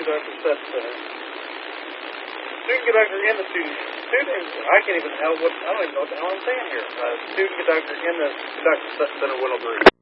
conductor study center. Student conductor in the student. I can't even know what. I don't even know what the hell I'm saying here. Student conductor in the conductor study center, Willow Breeze.